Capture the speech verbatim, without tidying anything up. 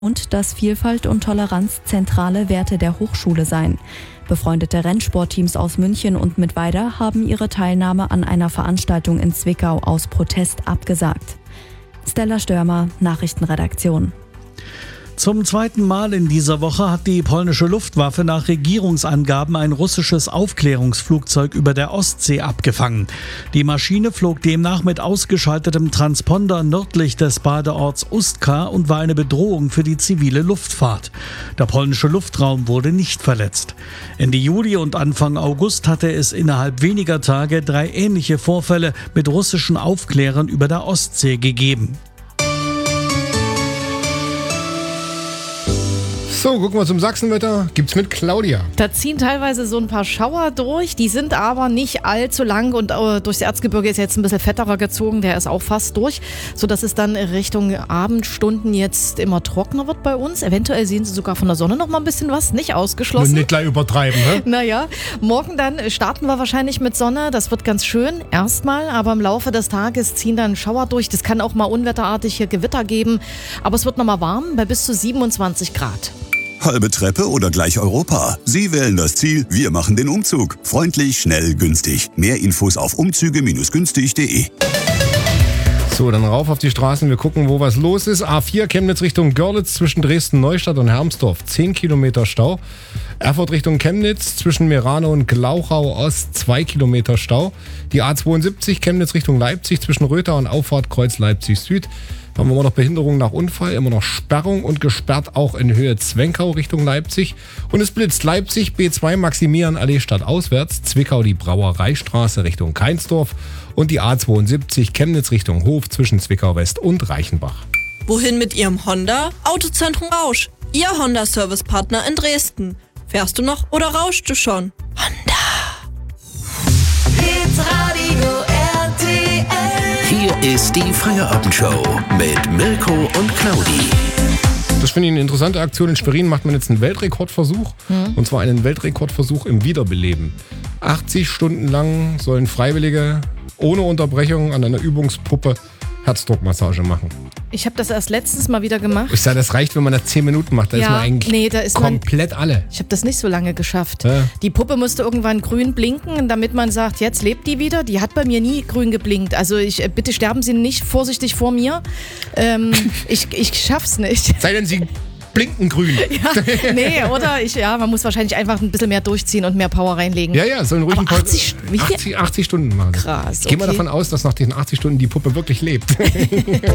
und dass Vielfalt und Toleranz zentrale Werte der Hochschule seien. Befreundete Rennsportteams aus München und Mittweida haben ihre Teilnahme an einer Veranstaltung in Zwickau aus Protest abgesagt. Stella Störmer, Nachrichtenredaktion. Zum zweiten Mal in dieser Woche hat die polnische Luftwaffe nach Regierungsangaben ein russisches Aufklärungsflugzeug über der Ostsee abgefangen. Die Maschine flog demnach mit ausgeschaltetem Transponder nördlich des Badeorts Ustka und war eine Bedrohung für die zivile Luftfahrt. Der polnische Luftraum wurde nicht verletzt. Ende Juli und Anfang August hatte es innerhalb weniger Tage drei ähnliche Vorfälle mit russischen Aufklärern über der Ostsee gegeben. So, gucken wir zum Sachsenwetter. Gibt's mit Claudia. Da ziehen teilweise so ein paar Schauer durch, die sind aber nicht allzu lang und äh, durchs Erzgebirge ist jetzt ein bisschen fetterer gezogen, der ist auch fast durch, sodass es dann Richtung Abendstunden jetzt immer trockener wird bei uns. Eventuell sehen Sie sogar von der Sonne noch mal ein bisschen was, nicht ausgeschlossen. Nicht gleich übertreiben, ne? Naja, morgen dann starten wir wahrscheinlich mit Sonne, das wird ganz schön, erstmal, aber im Laufe des Tages ziehen dann Schauer durch. Das kann auch mal unwetterartige Gewitter geben, aber es wird noch mal warm bei bis zu siebenundzwanzig Grad. Halbe Treppe oder gleich Europa? Sie wählen das Ziel, wir machen den Umzug. Freundlich, schnell, günstig. Mehr Infos auf umzüge günstig punkt de. So, dann rauf auf die Straßen. Wir gucken, wo was los ist. A vier Chemnitz Richtung Görlitz zwischen Dresden-Neustadt und Hermsdorf. zehn Kilometer Stau. Erfurt Richtung Chemnitz zwischen Merano und Glauchau Ost. zwei Kilometer Stau. Die A zweiundsiebzig Chemnitz Richtung Leipzig zwischen Rötha und Auffahrt Kreuz Leipzig Süd. Haben wir immer noch Behinderung nach Unfall, immer noch Sperrung und gesperrt auch in Höhe Zwenkau Richtung Leipzig. Und es blitzt Leipzig B zwei Maximilianallee stadtauswärts, Zwickau die Brauereistraße Richtung Keinsdorf und die A zweiundsiebzig Chemnitz Richtung Hof zwischen Zwickau West und Reichenbach. Wohin mit Ihrem Honda? Autozentrum Rausch, Ihr Honda-Service-Partner in Dresden. Fährst du noch oder rauschst du schon? Honda. Hier ist die Feierabendshow mit Mirko und Claudi. Das finde ich eine interessante Aktion. In Schwerin macht man jetzt einen Weltrekordversuch. Mhm. Und zwar einen Weltrekordversuch im Wiederbeleben. achtzig Stunden lang sollen Freiwillige ohne Unterbrechung an einer Übungspuppe Herzdruckmassage machen. Ich habe das erst letztens mal wieder gemacht. Ich sage, das reicht, wenn man das zehn Minuten macht. Da ja, ist man eigentlich nee, da ist komplett man, alle. Ich habe das nicht so lange geschafft. Ja. Die Puppe musste irgendwann grün blinken, damit man sagt, jetzt lebt die wieder. Die hat bei mir nie grün geblinkt. Also ich, bitte sterben Sie nicht vorsichtig vor mir. Ähm, ich, ich schaff's nicht. Sei denn, Sie blinken grün. Ja, nee, oder? Ich, ja, man muss wahrscheinlich einfach ein bisschen mehr durchziehen und mehr Power reinlegen. Ja, ja, sollen ruhig ein paar achtzig, wie viel? achtzig, achtzig Stunden machen. Krass, Ich gehe mal okay. davon aus, dass nach diesen achtzig Stunden die Puppe wirklich lebt.